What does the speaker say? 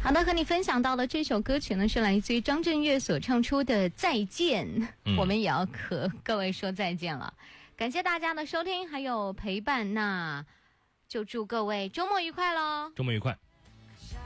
好的，和你分享到的这首歌曲呢，是来自于张震岳所唱出的《再见》，我们也要和各位说再见了。感谢大家的收听还有陪伴，那就祝各位周末愉快咯。 周末愉快。